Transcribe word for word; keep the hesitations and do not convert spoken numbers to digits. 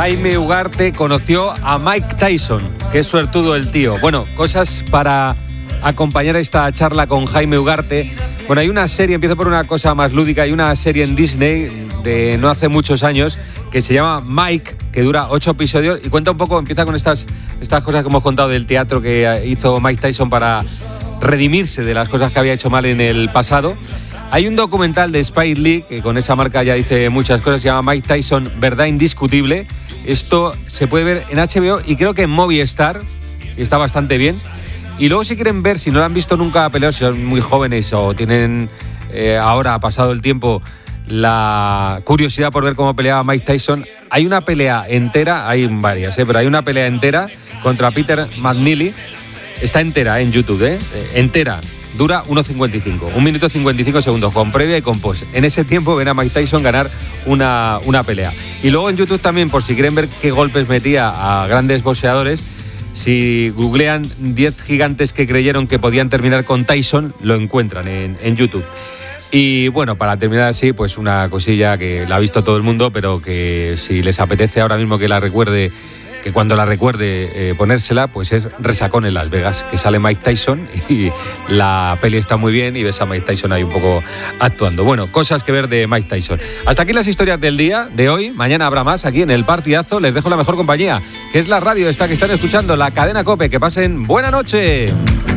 Jaime Ugarte conoció a Mike Tyson. Qué suertudo el tío. Bueno, cosas para acompañar esta charla con Jaime Ugarte. Bueno, hay una serie, empiezo por una cosa más lúdica, hay una serie en Disney de no hace muchos años que se llama Mike, que dura ocho episodios y cuenta un poco, empieza con estas, estas cosas que hemos contado del teatro que hizo Mike Tyson para redimirse de las cosas que había hecho mal en el pasado. Hay un documental de Spike Lee, que con esa marca ya dice muchas cosas, se llama Mike Tyson, Verdad Indiscutible. Esto se puede ver en H B O y creo que en Movistar, y está bastante bien. Y luego si quieren ver, si no lo han visto nunca pelear, si son muy jóvenes o tienen eh, ahora, pasado el tiempo, la curiosidad por ver cómo peleaba Mike Tyson, hay una pelea entera, hay varias, ¿eh? pero hay una pelea entera contra Peter McNeely. Está entera ¿eh? en YouTube, ¿eh? entera. Dura uno cincuenta y cinco, un minuto cincuenta y cinco segundos, con previa y con post. En ese tiempo ven a Mike Tyson ganar una, una pelea. Y luego en YouTube también, por si quieren ver qué golpes metía a grandes boxeadores, si googlean diez gigantes que creyeron que podían terminar con Tyson, lo encuentran en, en YouTube. Y bueno, para terminar así, pues una cosilla que la ha visto todo el mundo, pero que si les apetece ahora mismo que la recuerde, que cuando la recuerde eh, ponérsela, pues es Resacón en Las Vegas, que sale Mike Tyson y la peli está muy bien y ves a Mike Tyson ahí un poco actuando. Bueno, cosas que ver de Mike Tyson. Hasta aquí las historias del día de hoy. Mañana habrá más aquí en El Partidazo. Les dejo la mejor compañía, que es la radio esta que están escuchando, la cadena COPE. Que pasen buena noche.